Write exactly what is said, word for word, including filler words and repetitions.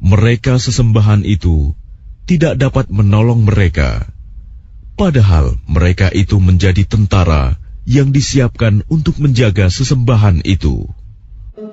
mereka sesembahan itu tidak dapat menolong mereka, padahal mereka itu menjadi tentara yang disiapkan untuk menjaga sesembahan itu.